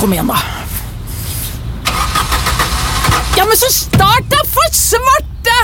kom igjen da. Ja, men så start da, for svarte!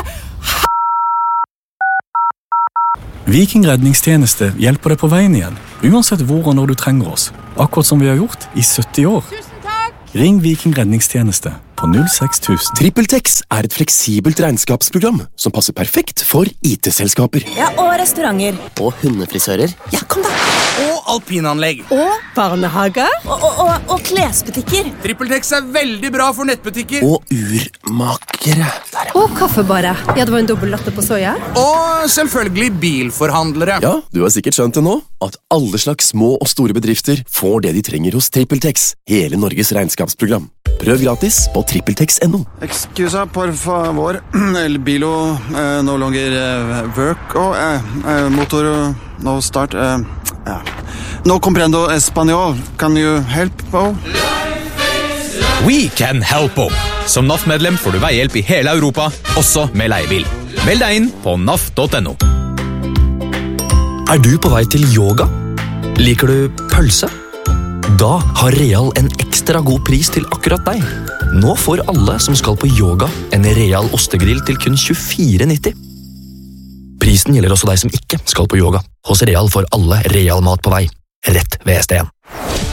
Viking redningstjeneste hjelper deg på veien igjen, uansett hvor og når du trenger oss. Akkurat som vi har gjort i 70 år. Tusen takk! Ring Viking redningstjeneste på 06000. TrippelTex et fleksibelt regnskapsprogram som passer perfekt for IT-selskaper. Ja, og restauranter. Og hundefrisører. Ja, kom da. Og alpinanlegg. Og barnehager. Og klesbutikker. TrippelTex veldig bra for nettbutikker. Og urmakere. Og kaffebaret. Ja, det var en dobbelt latte på soja. Og selvfølgelig bilforhandlere. Ja, du har sikkert skjønt det nå, at alle slags små og store bedrifter får det de trenger hos TrippelTex, hele Norges regnskapsprogram. Prøv gratis på trippeltex.no. Excusa, por favor. El bilo no longer work. Motor no start. No comprendo español. Can you help? We can help. Som NAF-medlem får du veihjelp i hele Europa, også med leiebil. Meld deg inn på naf.no. Er du på vei til yoga? Liker du pølse? Da har Real en ekstra god pris til akkurat deg. Nå får alle som skal på yoga en Real ostegrill til kun 24,90. Prisen gjelder også deg som ikke skal på yoga. Hos Real får alle Real mat på vei, rett ved SDN.